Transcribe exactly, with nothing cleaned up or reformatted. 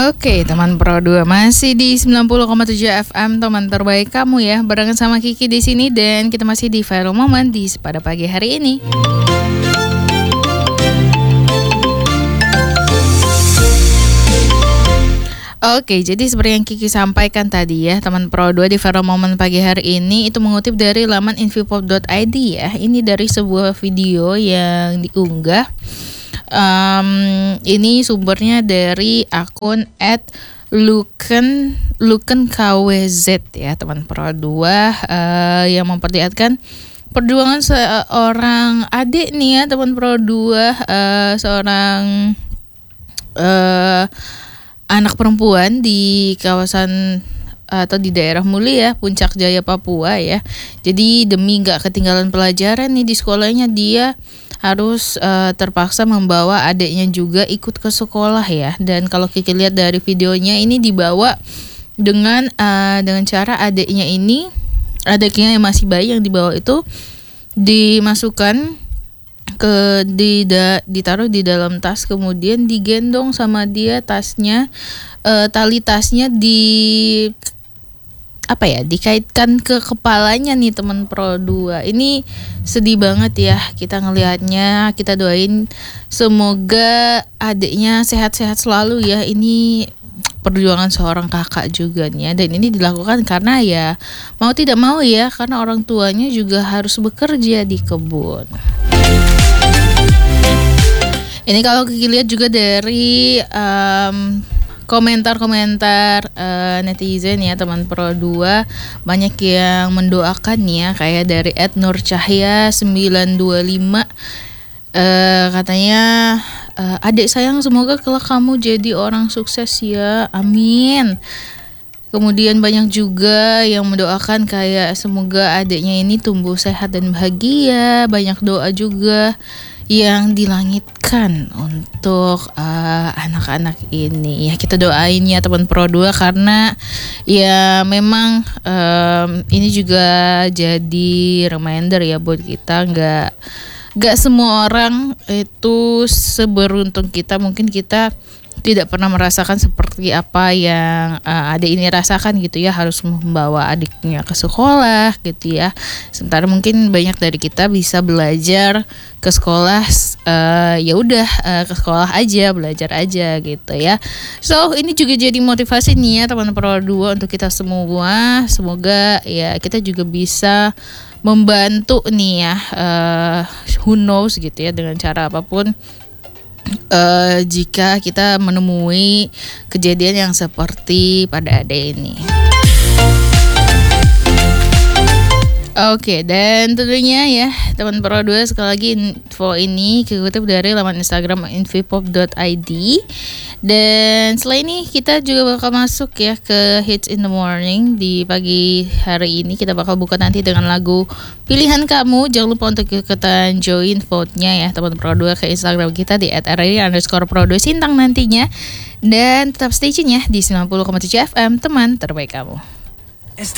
Oke, teman Pro dua masih di sembilan puluh koma tujuh F M, teman terbaik kamu ya. Barengan sama Kiki di sini dan kita masih di Viral Moment di pada pagi hari ini. Oke, jadi seperti yang Kiki sampaikan tadi ya, teman Pro dua di Viral Moment pagi hari ini itu mengutip dari laman infopop dot i d ya. Ini dari sebuah video yang diunggah. Um, ini sumbernya dari akun at luken luken k w z ya, teman Pro dua uh, yang memperlihatkan perjuangan seorang adik nih ya, teman Pro dua, uh, seorang uh, anak perempuan di kawasan atau di daerah Mulia, Puncak Jaya, Papua ya. Jadi demi gak ketinggalan pelajaran nih di sekolahnya, dia harus uh, terpaksa membawa adiknya juga ikut ke sekolah ya. Dan kalau Kiki lihat dari videonya, ini dibawa dengan uh, dengan cara adiknya ini, adiknya yang masih bayi yang dibawa itu dimasukkan ke di da, ditaruh di dalam tas, kemudian digendong sama dia tasnya, uh, tali tasnya di apa ya, dikaitkan ke kepalanya nih, teman Pro dua. Ini sedih banget ya kita ngelihatnya. Kita doain semoga adiknya sehat-sehat selalu ya. Ini perjuangan seorang kakak juga nih ya, dan ini dilakukan karena ya mau tidak mau ya, karena orang tuanya juga harus bekerja di kebun. Ini kalau Kiki lihat juga dari um, komentar-komentar uh, netizen ya, teman Pro dua, banyak yang mendoakan ya, kayak dari et nur cahya sembilan dua lima, uh, katanya uh, adik sayang semoga kelak kamu jadi orang sukses ya, amin. Kemudian banyak juga yang mendoakan kayak semoga adiknya ini tumbuh sehat dan bahagia. Banyak doa juga yang dilangitkan untuk uh, anak-anak ini ya. Kita doain ya, teman Pro dua, karena ya memang um, ini juga jadi reminder ya buat kita, nggak nggak semua orang itu seberuntung kita. Mungkin kita tidak pernah merasakan seperti apa yang uh, adik ini rasakan gitu ya, harus membawa adiknya ke sekolah gitu ya. Sementara mungkin banyak dari kita bisa belajar ke sekolah, uh, ya udah uh, ke sekolah aja, belajar aja gitu ya. So ini juga jadi motivasi nih ya, teman Pro dua, untuk kita semua. Semoga ya kita juga bisa membantu nih ya, uh, who knows gitu ya, dengan cara apapun. Uh, jika kita menemui kejadian yang seperti pada adik ini. Oke, okay, dan tentunya ya, teman Pro dua, sekali lagi info ini kutip dari laman Instagram infopop dot i d. Dan setelah ini kita juga bakal masuk ya ke Hits in the Morning di pagi hari ini. Kita bakal buka nanti dengan lagu pilihan kamu. Jangan lupa untuk ikutan join vote-nya ya, teman Pro dua, ke Instagram kita di at r r underscore pro dua sintang nantinya. Dan tetap stay tune ya di sembilan puluh koma tujuh F M, teman terbaik kamu.